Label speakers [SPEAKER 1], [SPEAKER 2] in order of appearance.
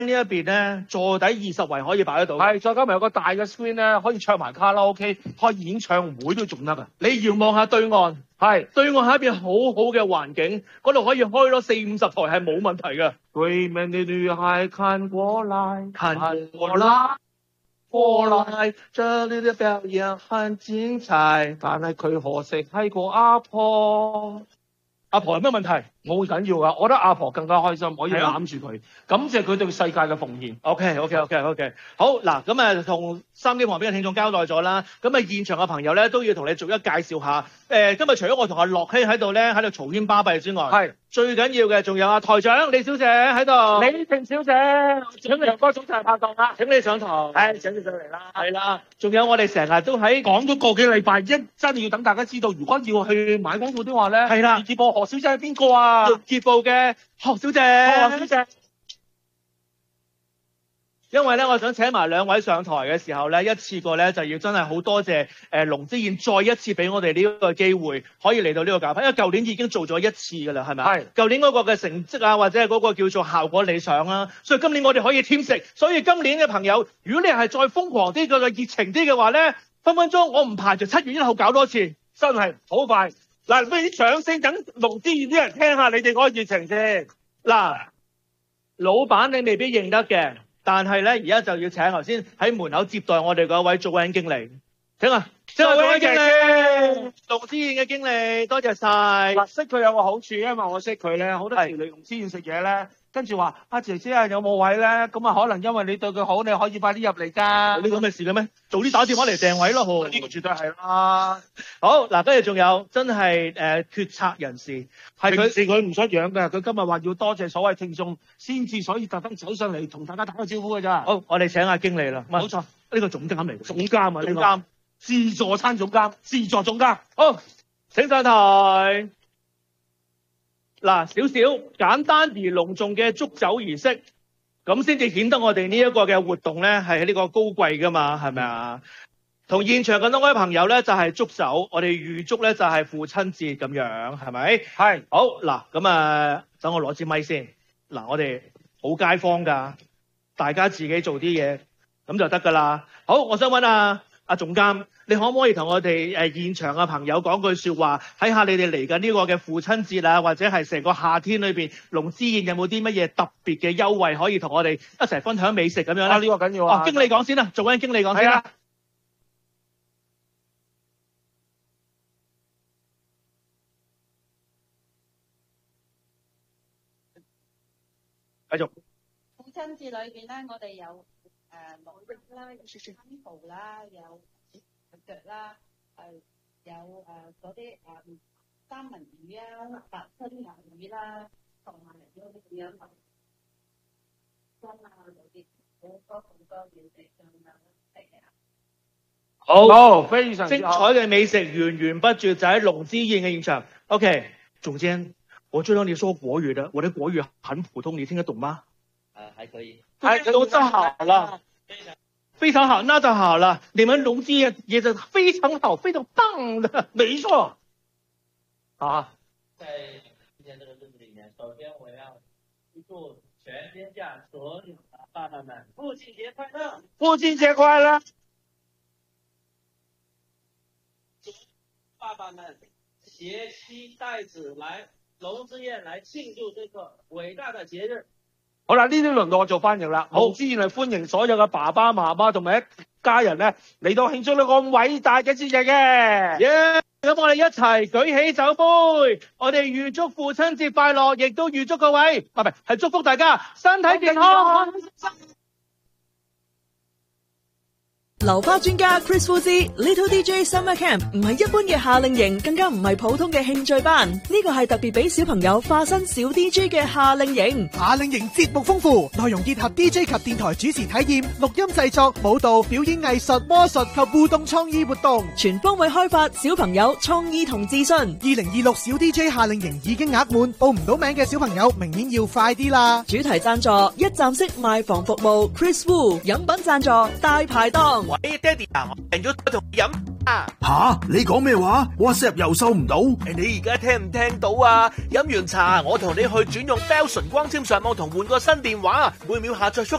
[SPEAKER 1] 呢一邊咧，座底20位可以擺得到。
[SPEAKER 2] 係，再加埋有個大嘅 screen 咧，可以唱埋卡拉 OK， 開演唱會都仲得啊！
[SPEAKER 1] 你遙望下對岸，
[SPEAKER 2] 係
[SPEAKER 1] 對岸係一邊好好嘅環境，嗰度可以開多40-50台係冇問題嘅。
[SPEAKER 2] 對面的女孩看過來，
[SPEAKER 1] 看過來，過來，這裡的表演很精彩。
[SPEAKER 2] 但係佢可惜係個阿婆。
[SPEAKER 1] 阿婆有咩問題？
[SPEAKER 2] 冇緊要噶，我覺得阿婆更加開心，可以
[SPEAKER 1] 係啊
[SPEAKER 2] 攬住佢，感謝佢對世界嘅奉獻。
[SPEAKER 1] OK，好嗱，咁啊同收音機旁邊嘅聽眾交代咗啦，咁啊現場嘅朋友咧都要同你逐一介紹下。今日除咗我同阿樂希喺度咧，喺度嘈喧巴閉之外，
[SPEAKER 2] 係
[SPEAKER 1] 最緊要嘅仲有阿台長李小姐喺度。
[SPEAKER 2] 李婷小姐，請楊哥總裁拍檔啦，
[SPEAKER 1] 請你上台。
[SPEAKER 2] 係請你上嚟啦。
[SPEAKER 1] 係啦，仲有我哋成日都喺
[SPEAKER 2] 講咗個幾禮拜，真係要等大家知道，如果要去買廣告的話咧，
[SPEAKER 1] 係啦，
[SPEAKER 2] 直播何小姐係邊個啊？
[SPEAKER 1] 業部嘅何小姐。
[SPEAKER 2] 何小姐。
[SPEAKER 1] 因為咧，我想請埋兩位上台嘅時候咧，一次過咧就要真係好多謝龍之燕再一次俾我哋呢個機會，可以嚟到呢個搞法。因為舊年已經做咗一次㗎啦，係咪？係。舊年嗰個嘅成績啊，或者係嗰個叫做效果理想啦，所以今年我哋可以添食。所以今年嘅朋友，如果你係再瘋狂啲、再熱情啲嘅話咧，分分鐘我唔排除7月1號搞多次，
[SPEAKER 2] 真係好快。嗱，不如啲掌聲等龍之燕啲人聽下你哋嗰個熱情先。
[SPEAKER 1] 嗱，老闆你未必認得嘅。但係咧，而家就要請頭先喺門口接待我哋嗰位做緊經理，請啊，做緊經理，龍之燕嘅經理，多謝晒。
[SPEAKER 2] 嗱，識佢有個好處，因為我識佢咧，好多時嚟龍之燕食嘢咧，跟住話阿姐姐啊，有冇位咧？咁啊，可能因為你對佢好，你可以快啲入嚟㗎。
[SPEAKER 1] 有啲咁嘅事嘅咩？早啲打電話嚟訂位咯，
[SPEAKER 2] 呢個絕對係啦。
[SPEAKER 1] 好嗱，跟住仲有真係決策人士，係
[SPEAKER 2] 佢唔出樣嘅，佢今日話要多謝所謂聽眾，先至所以特登走上嚟同大家打個招呼㗎咋。
[SPEAKER 1] 好，我哋請下經理啦。
[SPEAKER 2] 冇錯，
[SPEAKER 1] 呢個總監嚟，
[SPEAKER 2] 總監啊，
[SPEAKER 1] 總監，
[SPEAKER 2] 自助餐總監，自助總監。
[SPEAKER 1] 好，請上台。嗱，少少簡單而隆重嘅祝酒儀式，咁先至顯得我哋呢一個嘅活動咧係呢個高貴噶嘛，係咪啊？同現場咁多位朋友咧就係祝酒，我哋預祝咧就係父親節咁樣，係咪？係。好嗱，咁啊，等我攞支咪先。嗱，我哋好街坊噶，大家自己做啲嘢咁就得噶啦。好，我想揾阿總監，你可唔可以同我哋現場嘅朋友講句說話，睇下你哋嚟緊呢個嘅父親節啊，或者係成個夏天裏邊龍之燕有冇啲乜嘢特別嘅優惠可以同我哋一齊分享美食咁樣咧？
[SPEAKER 2] 呢個緊要啊！
[SPEAKER 1] 經理講先啦，做緊經理講先啦。繼續。
[SPEAKER 3] 父親節裏邊咧，我哋有蘿蔔啦，有生蠔啦，有腳啦，有嗰啲三文魚啊、白身牛魚啦，同埋有啲咁樣湯啊嗰啲，好多嘢食咁樣係啊。
[SPEAKER 1] 好，
[SPEAKER 2] 非常
[SPEAKER 1] 精彩嘅美食源源不絕就喺龍之燕嘅現場。OK， 總監，我知道你說國語的，我的國語很普通，你聽得懂嗎？
[SPEAKER 4] 還可以。
[SPEAKER 1] 都真好了。非常好，那就好了。你們龍之燕也是非常好、非常棒的，沒錯。啊，
[SPEAKER 4] 在今天這個日子裡面，首先我要祝全天下所有的爸爸們父親節快樂！
[SPEAKER 2] 父親節快樂！
[SPEAKER 4] 祝爸爸們攜妻帶子來龍之燕來慶祝這個偉大的節日。
[SPEAKER 2] 好啦，呢啲輪到我做翻譯啦。龍之燕係歡迎所有嘅爸爸媽媽同埋一家人咧嚟到慶祝呢個咁偉大嘅節日嘅。
[SPEAKER 1] 耶！咁我哋一齊舉起酒杯，我哋預祝父親節快樂，亦都預祝各位，係祝福大家身體健康。
[SPEAKER 5] 流花專家 Chris Wu 之 Little DJ Summer Camp 唔係一般嘅夏令營，更加唔係普通嘅興趣班，呢個係特別俾小朋友化身小 DJ 嘅夏令營。
[SPEAKER 6] 夏令營節目豐富，內容結合 DJ 及電台主持體驗、錄音製作、舞蹈、表演藝術、魔術及互動創意活動，
[SPEAKER 5] 全方位開發小朋友創意同自信。
[SPEAKER 6] 2026小 DJ 夏令營已經額滿，報唔到名嘅小朋友明年要快啲啦！
[SPEAKER 5] 主題贊助一站式賣房服務 Chris Wu， 飲品贊助大排檔。
[SPEAKER 7] 喂，爹哋啊，我訂咗同飲。 吓，你講咩話 ？WhatsApp 又收唔到？
[SPEAKER 8] 你而家聽唔聽到啊？飲完茶，我同你去轉用 Bell 純光纖上網同換個新電話，每秒下載速